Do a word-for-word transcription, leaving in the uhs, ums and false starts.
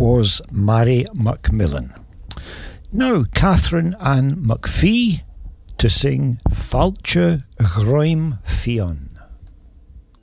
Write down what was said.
was Mary Macmillan. Now Catherine Ann McPhee to sing Falche Groim Fion.